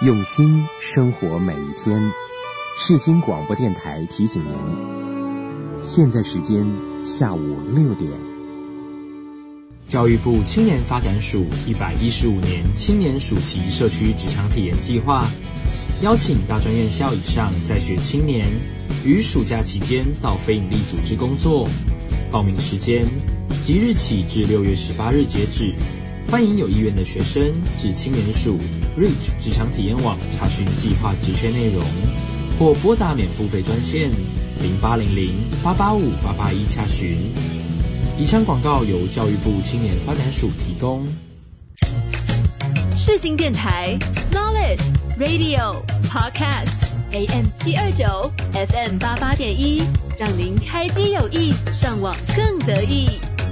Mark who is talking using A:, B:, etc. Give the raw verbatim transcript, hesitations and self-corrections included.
A: 用心生活每一天。世新广播电台提醒您，现在时间下午六点。
B: 教育部青年发展署一百一十五年青年暑期社区职场体验计划，邀请大专院校以上在学青年于暑假期间到非营利组织工作。报名时间即日起至六月十八日截止，欢迎有意愿的学生至青年署 Reach 职场体验网查询计划职缺内容，或拨打免付费专线零八零零八八五八八一洽询。以上广告由教育部青年发展署提供。
C: 世新电台 Knowledge Radio Podcast A M 七二九 F M 八八点一，让您开机有益，上网更得意。